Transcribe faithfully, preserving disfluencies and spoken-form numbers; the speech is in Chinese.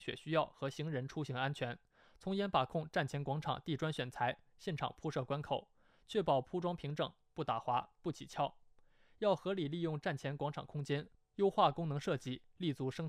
血需要和行人出行安全，从严把控站前广场地砖选材、现场铺设关口，确保铺装平整、不打滑、不起翘。要合理利用站前广场空间，优化功能设计，立足生态